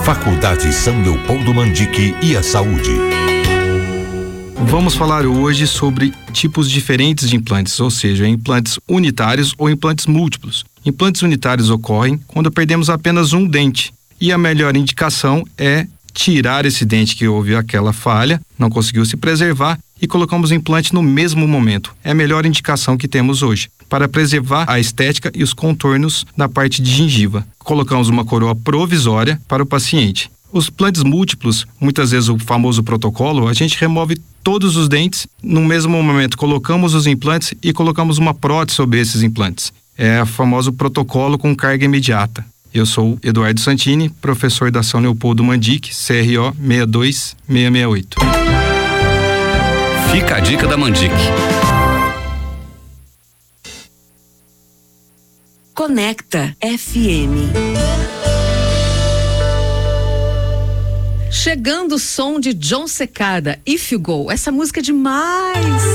Faculdade São Leopoldo Mandic e a Saúde. Vamos falar hoje sobre tipos diferentes de implantes, ou seja, implantes unitários ou implantes múltiplos. Implantes unitários ocorrem quando perdemos apenas um dente, e a melhor indicação é tirar esse dente que houve aquela falha, não conseguiu se preservar, e colocamos o implante no mesmo momento. É a melhor indicação que temos hoje, para preservar a estética e os contornos da parte de gengiva. Colocamos uma coroa provisória para o paciente. Os implantes múltiplos, muitas vezes o famoso protocolo, a gente remove todos os dentes, no mesmo momento colocamos os implantes e colocamos uma prótese sobre esses implantes. É o famoso protocolo com carga imediata. Eu sou Eduardo Santini, professor da São Leopoldo Mandic, CRO 62668. Fica a dica da Mandic. Conecta FM. Chegando o som de John Cicada, If You Go. Essa música é demais.